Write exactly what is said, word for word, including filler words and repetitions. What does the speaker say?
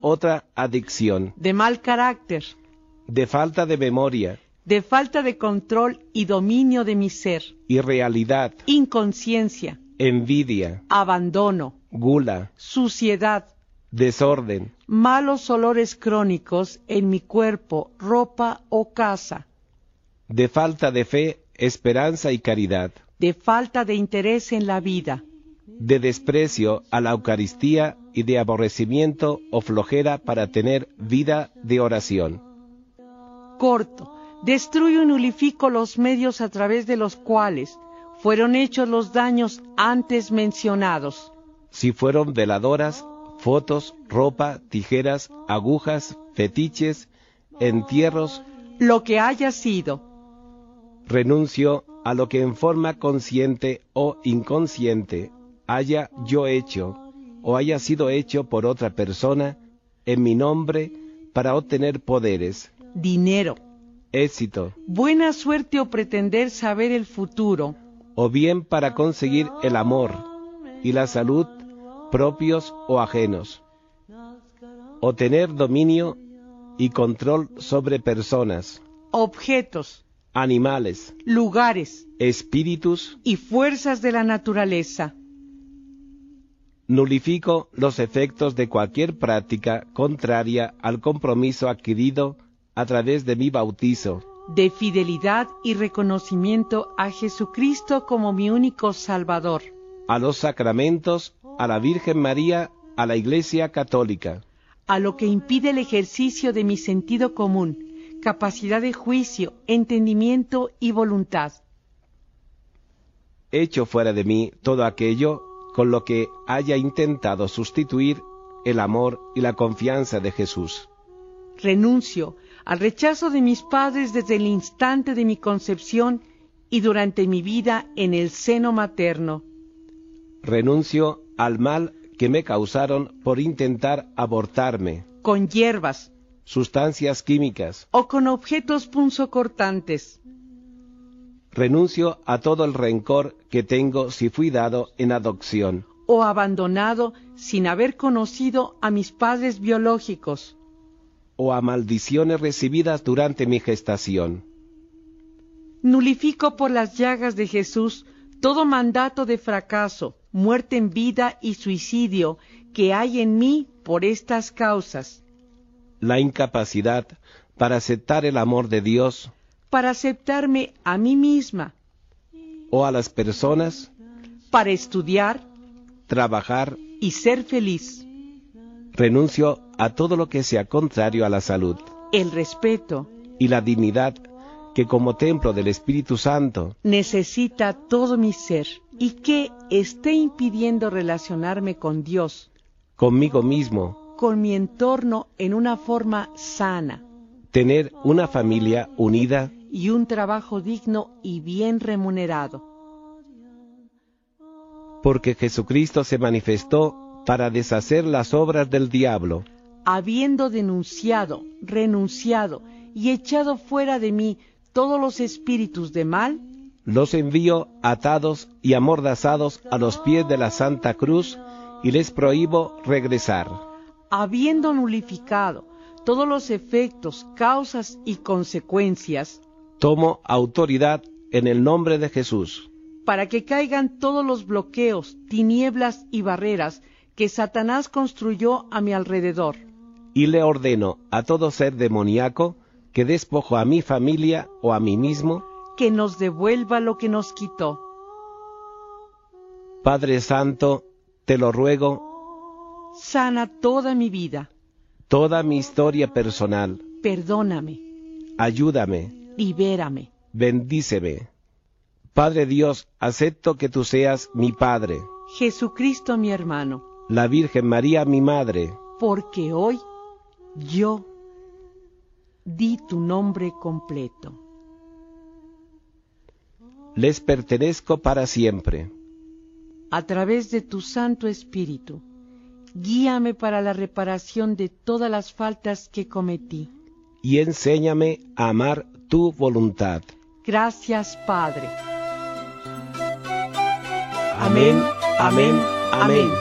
otra adicción, de mal carácter, de falta de memoria, de falta de control y dominio de mi ser, irrealidad, inconsciencia, envidia, abandono, gula, suciedad, desorden, malos olores crónicos en mi cuerpo, ropa o casa, de falta de fe, esperanza y caridad, de falta de interés en la vida, de desprecio a la Eucaristía y de aborrecimiento o flojera para tener vida de oración. Corto, destruyo y nulifico los medios a través de los cuales fueron hechos los daños antes mencionados. Si fueron veladoras, fotos, ropa, tijeras, agujas, fetiches, entierros, Lo que haya sido, renuncio a lo que en forma consciente o inconsciente haya yo hecho o haya sido hecho por otra persona en mi nombre para obtener poderes, dinero, éxito, buena suerte o pretender saber el futuro, o bien para conseguir el amor y la salud propios o ajenos, o tener dominio y control sobre personas, objetos, animales, lugares espíritus. y fuerzas de la naturaleza. Nulifico los efectos de cualquier práctica contraria al compromiso adquirido a través de mi bautizo, De fidelidad y reconocimiento a Jesucristo como mi único Salvador, a los sacramentos, a la Virgen María, a la Iglesia Católica, a lo que impide el ejercicio de mi sentido común, capacidad de juicio, entendimiento y voluntad. echo fuera de mí todo aquello con lo que haya intentado sustituir el amor y la confianza de Jesús. Renuncio al rechazo de mis padres desde el instante de mi concepción y durante mi vida en el seno materno. Renuncio al mal que me causaron por intentar abortarme, Con hierbas sustancias químicas. o con objetos punzocortantes. Renuncio a todo el rencor que tengo si fui dado en adopción, O abandonado sin haber conocido a mis padres biológicos. o a maldiciones recibidas durante mi gestación. Nulifico por las llagas de Jesús todo mandato de fracaso, muerte en vida y suicidio que hay en mí por estas causas. La incapacidad para aceptar el amor de Dios Para aceptarme a mí misma, o a las personas, para estudiar trabajar. y ser feliz. Renuncio a todo lo que sea contrario a la salud El respeto y la dignidad que como templo del Espíritu Santo necesita todo mi ser y que esté impidiendo relacionarme con Dios, conmigo mismo, con mi entorno en una forma sana tener una familia unida y un trabajo digno y bien remunerado. porque Jesucristo se manifestó para deshacer las obras del diablo. Habiendo denunciado, renunciado y echado fuera de mí todos los espíritus de mal, Los envío atados y amordazados a los pies de la Santa Cruz y les prohíbo regresar. habiendo nulificado todos los efectos, causas y consecuencias, Tomo autoridad en el nombre de Jesús. para que caigan todos los bloqueos, tinieblas y barreras que Satanás construyó a mi alrededor. Y le ordeno a todo ser demoníaco que despojo a mi familia o a mí mismo. Que nos devuelva lo que nos quitó. Padre Santo, te lo ruego, Sana toda mi vida. toda mi historia personal. Perdóname. Ayúdame, Libérame. bendíceme. Padre Dios, acepto que tú seas mi Padre, Jesucristo mi hermano, la Virgen María mi Madre, porque hoy yo di tu nombre completo. les pertenezco para siempre. A través de tu Santo Espíritu, guíame para la reparación de todas las faltas que cometí. Y enséñame a amar tu voluntad. Gracias, Padre. Amén, amén, amén.